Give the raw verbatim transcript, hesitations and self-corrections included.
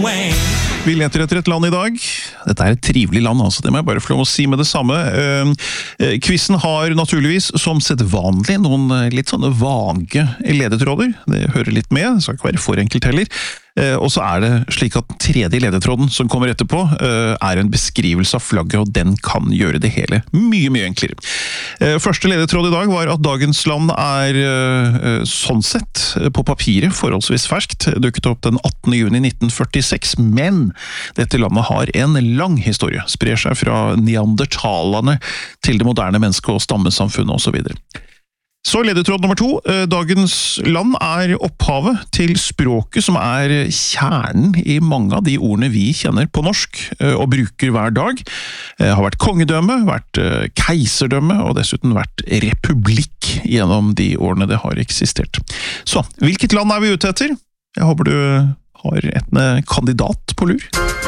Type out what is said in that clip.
Vi leter etter et land i dag. Dette er et trivelig land, altså. Det må jeg bare få lov å si med det samme. Quizen har naturligvis som sedvanlig noen litt sånne vage ledetråder. Det hører litt med, det skal ikke være for enkelt heller. Og så er det slik at tredje ledetråden som kommer etterpå er en beskrivelse av flagget, og den kan gjøre det hele mye, mye enklere. Første ledetråd i dag var at dagens land er sånn sett på papiret forholdsvis ferskt, dukket opp den attende juni nitten førtiseks, men dette landet har en lang historie, sprer seg fra neandertalerne til det moderne mennesket og stammesamfunnet og så videre. Så ledetråd nummer to. Dagens land er opphavet til språket som er kjernen i mange av de ordene vi kjenner på norsk og bruker hver dag. Det har vært kongedømme, vært keiserdømme og dessuten vært republikk gjennom de årene det har eksistert. Så, hvilket land er vi ute etter? Jeg håper du har en kandidat på lur.